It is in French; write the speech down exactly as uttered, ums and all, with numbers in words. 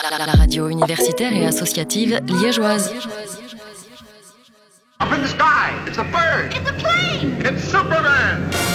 La radio universitaire et associative liégeoise. Up in the sky, it's a bird. It's a plane. It's Superman.